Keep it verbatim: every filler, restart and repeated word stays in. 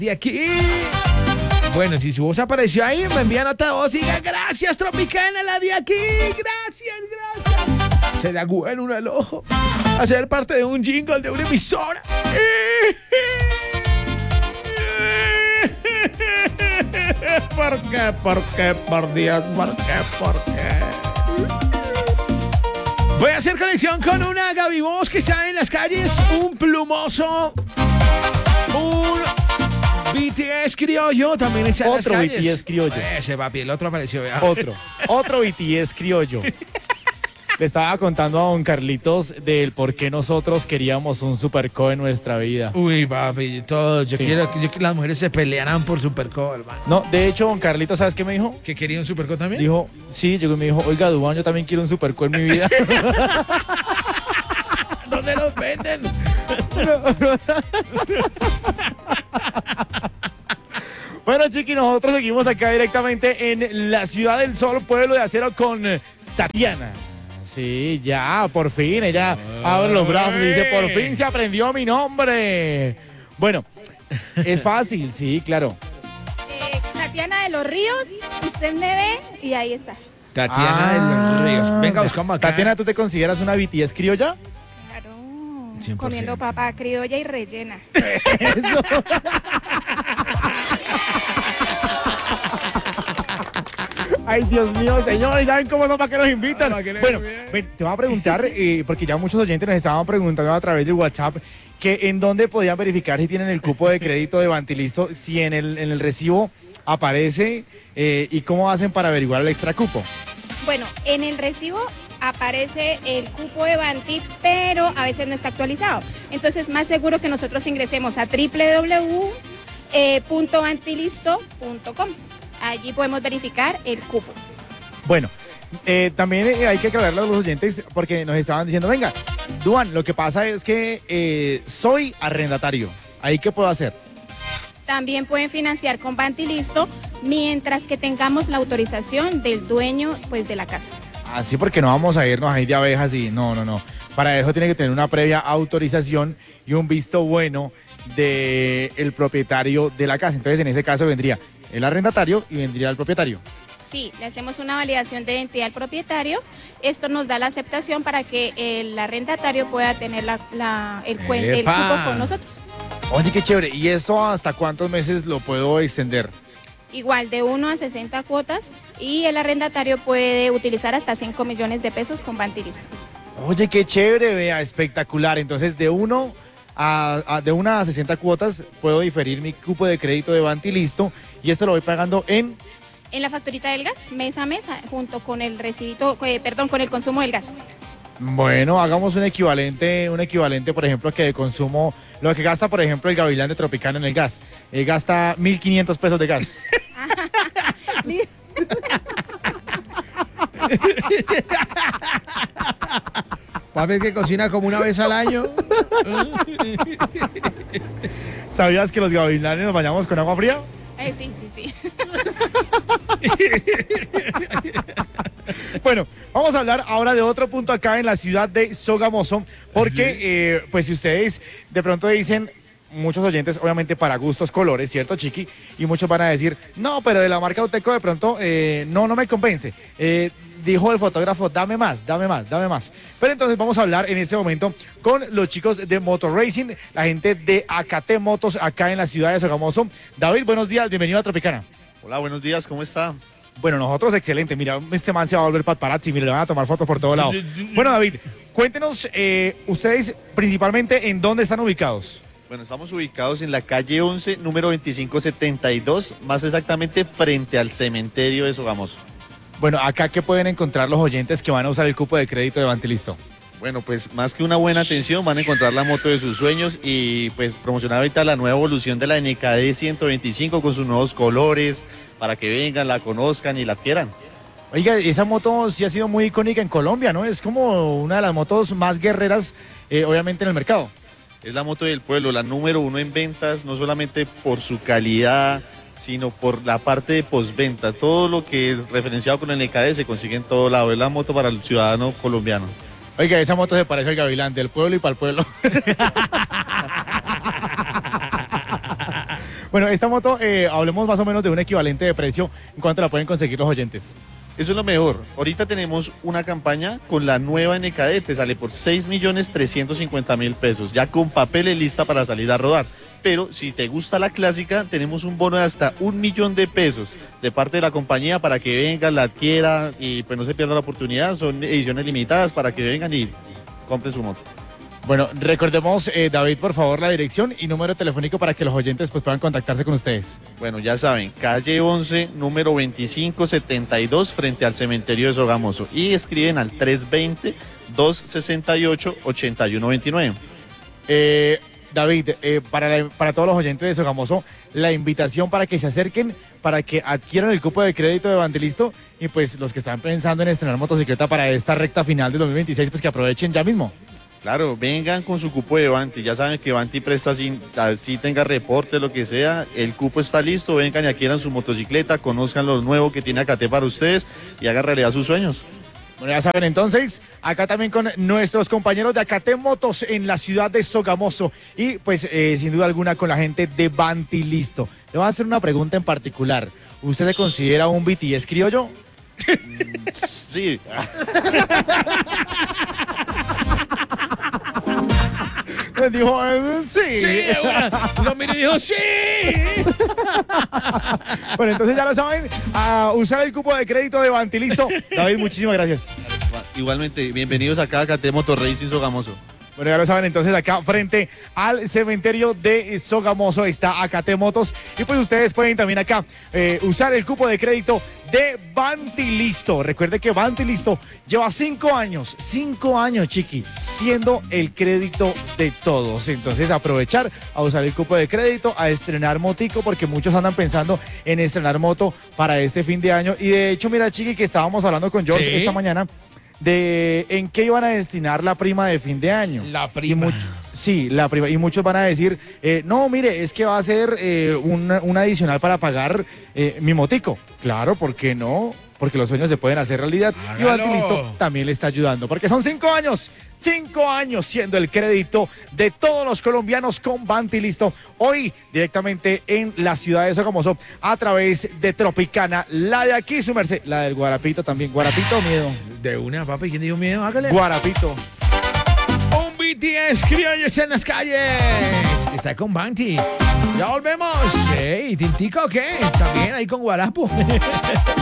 de aquí. Bueno, si su voz apareció ahí, me envía nota de voz y diga gracias, Tropicana, la de aquí. Gracias, gracias. Se da bueno un alojo hacer parte de un jingle de una emisora. ¿Por qué? ¿Por qué? Por Dios, ¿por qué? ¿Por qué? Voy a hacer conexión con una Gaby Voz que está en las calles, un plumoso, un B T S criollo también está en las Otro calles. B T S criollo. Ese papi, el otro apareció. ¿Vea? Otro, otro B T S criollo. Le estaba contando a don Carlitos del por qué nosotros queríamos un Superco en nuestra vida. Uy, papi, todos. Yo Sí. quiero yo que las mujeres se pelearan por Superco, hermano. No, de hecho, don Carlitos, ¿sabes qué me dijo? ¿Que quería un Superco también? Dijo, sí, llegó y me dijo, oiga, Duván, yo también quiero un Superco en mi vida. ¿Dónde los venden? Bueno, chiqui, nosotros seguimos acá directamente en la Ciudad del Sol, Pueblo de Acero, con Tatiana. Sí, ya, por fin, ella abre los brazos y dice, por fin se aprendió mi nombre. Bueno, es fácil, sí, claro. Eh, Tatiana de los Ríos, usted me ve y ahí está. Tatiana de los Ríos. Venga, buscamos acá. Tatiana, ¿tú te consideras una B T S criolla? Claro, cien por ciento. comiendo papa criolla y rellena. Eso. Ay, Dios mío, señores, ¿saben cómo no? ¿Para qué nos invitan? Ah, que le Bueno, bien. ven, te voy a preguntar, eh, porque ya muchos oyentes nos estaban preguntando a través del WhatsApp, que en dónde podían verificar si tienen el cupo de crédito de Bantilisto, si en el, en el recibo aparece, eh, y cómo hacen para averiguar el extra cupo. Bueno, en el recibo aparece el cupo de Banti, pero a veces no está actualizado. Entonces, más seguro que nosotros ingresemos a doble u doble u doble u punto bantilisto punto com. Allí podemos verificar el cupo. Bueno, eh, también eh, hay que aclararle a los oyentes porque nos estaban diciendo, venga, Duan, lo que pasa es que eh, soy arrendatario. ¿Ahí qué puedo hacer? También pueden financiar con Bantilisto mientras que tengamos la autorización del dueño, pues, de la casa. Así porque no vamos a irnos ahí de abejas y no, no, no. Para eso tiene que tener una previa autorización y un visto bueno del propietario de la casa. Entonces, en ese caso vendría el arrendatario y vendría el propietario. Sí, le hacemos una validación de identidad al propietario. Esto nos da la aceptación para que el arrendatario pueda tener la, la- el, cuen- el ¡Epa! cupo con nosotros. Oye, qué chévere. ¿Y eso hasta cuántos meses lo puedo extender? Igual de uno a sesenta cuotas y el arrendatario puede utilizar hasta cinco millones de pesos con Bantilisto. Oye, qué chévere, vea, espectacular. Entonces, de uno a, a- de una a sesenta cuotas puedo diferir mi cupo de crédito de Bantilisto y esto lo voy pagando en... En la facturita del gas, mes a mes, junto con el recibito, eh, perdón, con el consumo del gas. Bueno, hagamos un equivalente, un equivalente, por ejemplo, que de consumo, lo que gasta, por ejemplo, el Gavilán de Tropicana en el gas. Eh, gasta mil quinientos pesos de gas. Papi que cocina como una vez al año. ¿Sabías que los gavilanes nos bañamos con agua fría? Eh, sí, sí, sí. Bueno, vamos a hablar ahora de otro punto acá en la ciudad de Sogamoso, porque, eh, pues si ustedes de pronto dicen, muchos oyentes, obviamente para gustos, colores, ¿cierto, Chiqui? Y muchos van a decir, no, pero de la marca Uteco de pronto, eh, no, no me convence. Eh, dijo el fotógrafo, dame más, dame más, dame más. Pero entonces vamos a hablar en este momento con los chicos de Motor Racing, la gente de Acate Motos acá en la ciudad de Sogamoso. David, buenos días, bienvenido a Tropicana. Hola, buenos días, ¿cómo está? Bueno, nosotros excelente. Mira, este man se va a volver paparazzi. Mira, le van a tomar fotos por todo lado. Bueno, David, cuéntenos eh, ustedes principalmente en dónde están ubicados. Bueno, estamos ubicados en la calle once, número veinticinco setenta y dos, más exactamente frente al cementerio de Sogamoso. Bueno, acá ¿qué pueden encontrar los oyentes que van a usar el cupo de crédito de Bantilisto? Bueno, pues más que una buena atención, van a encontrar la moto de sus sueños y pues promocionar ahorita la nueva evolución de la N K D ciento veinticinco con sus nuevos colores, para que vengan, la conozcan y la adquieran. Oiga, esa moto sí ha sido muy icónica en Colombia, ¿no? Es como una de las motos más guerreras, eh, obviamente, en el mercado. Es la moto del pueblo, la número uno en ventas, no solamente por su calidad, sino por la parte de postventa. Todo lo que es referenciado con el N K D se consigue en todo lado. Es la moto para el ciudadano colombiano. Oiga, esa moto se parece al Gavilán, del pueblo y para el pueblo. Bueno, esta moto, eh, hablemos más o menos de un equivalente de precio. ¿En cuánto la pueden conseguir los oyentes? Eso es lo mejor. Ahorita tenemos una campaña con la nueva N K D, te sale por seis millones trescientos cincuenta mil pesos, ya con papeles lista para salir a rodar. Pero si te gusta la clásica, tenemos un bono de hasta un millón de pesos de parte de la compañía para que vengan, la adquiera y pues no se pierda la oportunidad. Son ediciones limitadas para que vengan y compren su moto. Bueno, recordemos, eh, David, por favor, la dirección y número telefónico para que los oyentes pues, puedan contactarse con ustedes. Bueno, ya saben, calle once, número veinticinco setenta y dos, frente al cementerio de Sogamoso. Y escriben al tres dos cero, dos seis ocho, ocho uno dos nueve. Eh, David, eh, para, la, para todos los oyentes de Sogamoso, la invitación para que se acerquen, para que adquieran el cupo de crédito de Bantilisto y pues los que están pensando en estrenar motocicleta para esta recta final del dos mil veintiséis, pues que aprovechen ya mismo. Claro, vengan con su cupo de Banti. Ya saben que Banti presta sin, así tenga reporte, lo que sea. El cupo está listo. Vengan y adquieran su motocicleta, conozcan lo nuevo que tiene Acate para ustedes y hagan realidad sus sueños. Bueno, ya saben entonces, acá también con nuestros compañeros de Acate Motos en la ciudad de Sogamoso y pues eh, sin duda alguna con la gente de Bantilisto. Le voy a hacer una pregunta en particular. ¿Usted se considera un B T S criollo? Sí. Me dijo, eh, sí. Sí, bueno, lo miró y dijo, sí. Bueno, entonces ya lo saben, a usar el cupo de crédito de Bantilisto. David, muchísimas gracias. Igualmente, bienvenidos acá a Acate Motor Racing Sogamoso. Bueno, ya lo saben, entonces acá frente al cementerio de Sogamoso está Acate Motos y pues ustedes pueden también acá eh, usar el cupo de crédito de Bantilisto. Recuerde que Bantilisto lleva cinco años, cinco años, chiqui, siendo el crédito de todos. Entonces aprovechar a usar el cupo de crédito, a estrenar motico, porque muchos andan pensando en estrenar moto para este fin de año. Y de hecho, mira, chiqui, que estábamos hablando con George ¿Sí? esta mañana de en qué iban a destinar la prima de fin de año. La prima. Y much- sí, la prima. Y muchos van a decir, eh, no, mire, es que va a ser eh, un, un adicional para pagar eh, mi motico. Claro, ¿por qué no? Porque los sueños se pueden hacer realidad. Y Hágalo. Bantilisto también le está ayudando, porque son cinco años, cinco años siendo el crédito de todos los colombianos con Bantilisto. Hoy directamente en la ciudad de Sogamoso a través de Tropicana, la de aquí, su merced, la del Guarapito también. Guarapito, miedo. De una, papi, ¿quién dijo miedo? Hágale. Guarapito. Un B T S criollos en las calles. Está con Banti. Ya volvemos. Sí, Tintico, ¿qué? También ahí con Guarapo.